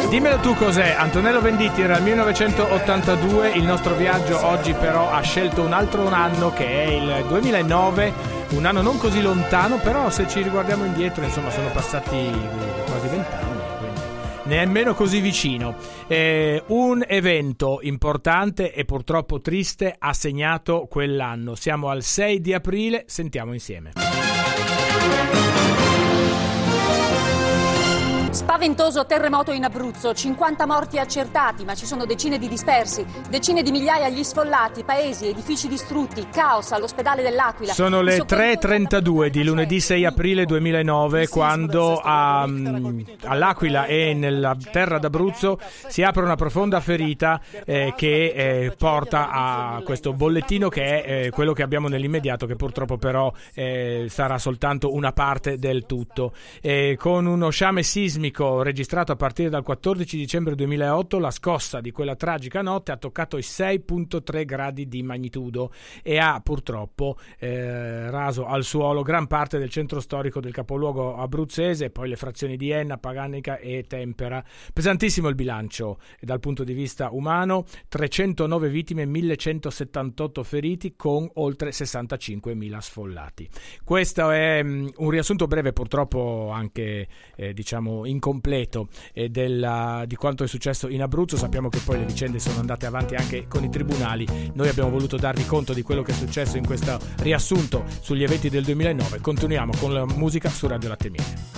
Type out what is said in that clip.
Dimmelo tu cos'è. Antonello Venditti era il 1982, il nostro viaggio oggi però ha scelto un altro anno che è il 2009, un anno non così lontano, però se ci riguardiamo indietro insomma sono passati quasi 20 anni, quindi nemmeno così vicino. Un evento importante e purtroppo triste ha segnato quell'anno. Siamo al 6 di aprile, sentiamo insieme. Spaventoso terremoto in Abruzzo, 50 morti accertati, ma ci sono decine di dispersi, decine di migliaia gli sfollati, paesi, edifici distrutti, caos all'ospedale dell'Aquila. Sono le 3:32 di lunedì 6 aprile 2009 quando all'Aquila e nella terra d'Abruzzo si apre una profonda ferita che porta a questo bollettino che è quello che abbiamo nell'immediato, che purtroppo però sarà soltanto una parte del tutto. Con uno sciame sismico registrato a partire dal 14 dicembre 2008, la scossa di quella tragica notte ha toccato i 6,3 gradi di magnitudo e ha purtroppo raso al suolo gran parte del centro storico del capoluogo abruzzese, poi le frazioni di Enna, Paganica e Tempera. Pesantissimo il bilancio dal punto di vista umano: 309 vittime, 1178 feriti, con oltre 65.000 sfollati. Questo è un riassunto breve, purtroppo anche diciamo incompleto di quanto è successo in Abruzzo. Sappiamo che poi le vicende sono andate avanti anche con i tribunali. Noi abbiamo voluto darvi conto di quello che è successo in questo riassunto sugli eventi del 2009. Continuiamo con la musica su Radio Latte Miele.